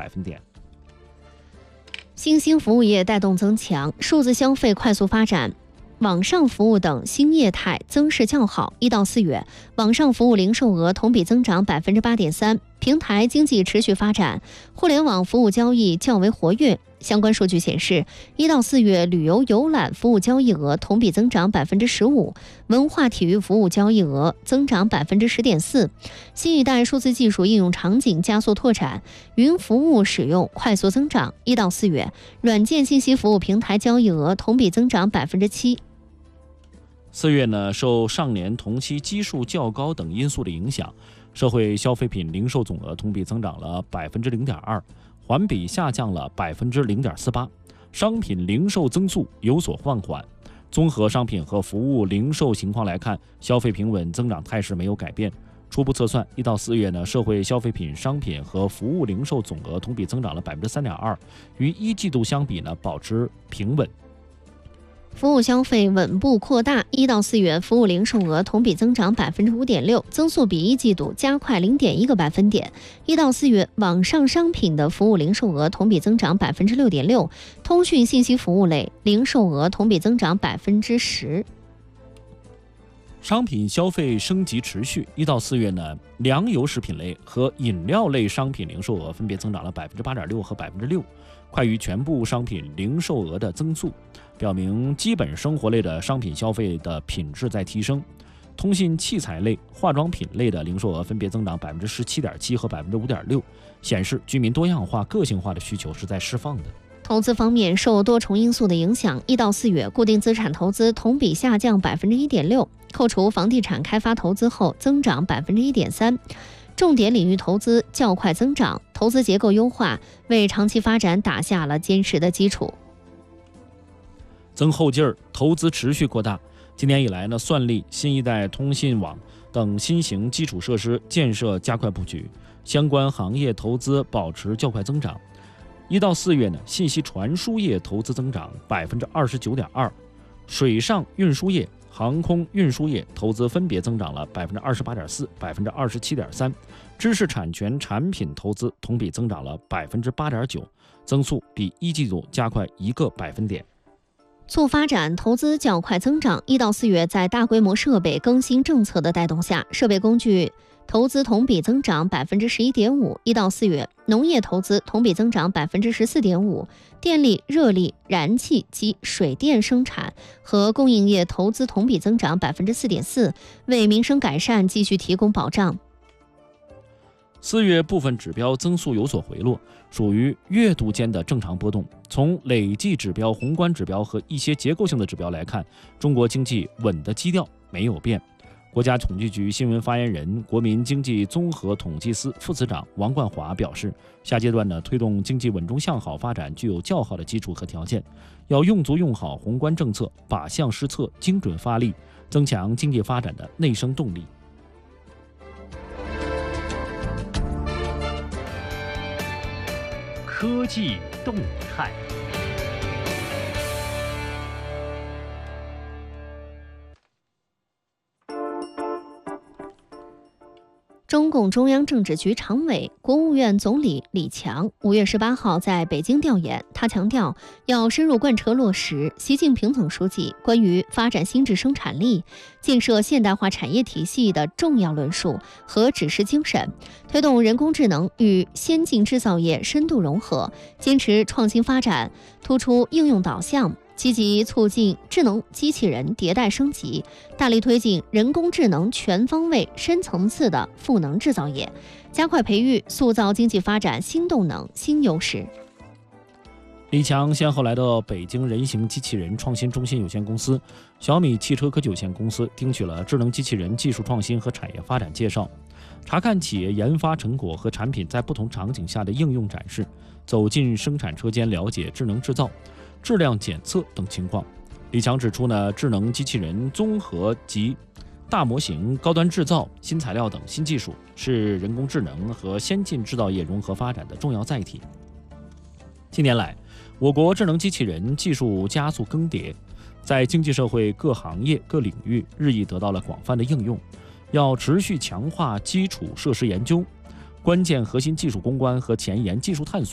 百分点。 新兴服务业带动增强，数字消费快速发展，网上服务等新业态增势较好。1到4月，网上服务零售额同比增长 8.3%， 平台经济持续发展，互联网服务交易较为活跃。相关数据显示，1到4月旅游游览服务交易额同比增长 15%， 文化体育服务交易额增长 10.4%。新一代数字技术应用场景加速拓展，云服务使用快速增长。1到4月，软件信息服务平台交易额同比增长 7%。 4月呢，受上年同期基数较高等因素的影响，社会消费品零售总额同比增长了 0.2%， 环比下降了 0.48%， 商品零售增速有所放缓。综合商品和服务零售情况来看，消费平稳，增长态势没有改变。初步测算，1到4月呢，社会消费品商品和服务零售总额同比增长了 3.2%， 与一季度相比呢，保持平稳。 服务消费稳步扩大，1到4月服务零售额同比增长 5.6%， 增速比一季度加快 0.1个百分点。1到4月网上商品的服务零售额同比增长 6.6%， 通讯信息服务类零售额同比增长 10%。 商品消费升级持续，1到4月呢，粮油食品类和饮料类商品零售额分别增长了 8.6% 和 6%， 快于全部商品零售额的增速，表明基本生活类的商品消费的品质在提升。通信器材类、化妆品类的零售额分别增长 17.7% 和 5.6%， 显示居民多样化、个性化的需求是在释放的。 投资方面，受多重因素的影响，1到4月固定资产投资同比下降 1.6%， 扣除房地产开发投资后增长 1.3%。重点领域投资较快增长，投资结构优化为长期发展打下了坚实的基础。 增后劲儿，投资持续扩大。今年以来呢，算力、新一代通信网等新型基础设施建设加快布局，相关行业投资保持较快增长。1到4月呢，信息传输业投资增长 29.2%， 水上运输业、航空运输业投资分别增长了 28.4%、27.3%， 知识产权产品投资同比增长了 8.9%， 增速比一季度加快1个百分点。 促发展投资较快增长，1到4月在大规模设备更新政策的带动下，设备工具投资同比增长 11.5%。1到4月，农业投资同比增长 14.5%， 电力、热力、燃气及水电生产和供应业投资同比增长 4.4%， 为民生改善继续提供保障。 4月部分指标增速有所回落，属于月度间的正常波动。从累计指标、宏观指标和一些结构性的指标来看，中国经济稳的基调没有变。国家统计局新闻发言人、国民经济综合统计司副司长王冠华表示，下阶段呢，推动经济稳中向好发展具有较好的基础和条件，要用足用好宏观政策，靶向施策，精准发力，增强经济发展的内生动力。 科技动态。 中共中央政治局常委、国务院总理李强5月18号在北京调研，他强调要深入贯彻落实习近平总书记关于发展新质生产力、建设现代化产业体系的重要论述和指示精神，推动人工智能与先进制造业深度融合，坚持创新发展，突出应用导向，积极促进智能机器人迭代升级，大力推进人工智能全方位、深层次的赋能制造业，加快培育塑造经济发展新动能、新优势。 李强先后来到北京人形机器人创新中心有限公司、小米汽车科技有限公司，听取了智能机器人技术创新和产业发展介绍，查看企业研发成果和产品在不同场景下的应用展示，走进生产车间了解智能制造、质量检测等情况。李强指出呢，智能机器人综合及大模型、高端制造、新材料等新技术是人工智能和先进制造业融合发展的重要载体。近年来，我国智能机器人技术加速更迭，在经济社会各行业各领域日益得到了广泛的应用。要持续强化基础设施研究、关键核心技术攻关和前沿技术探索，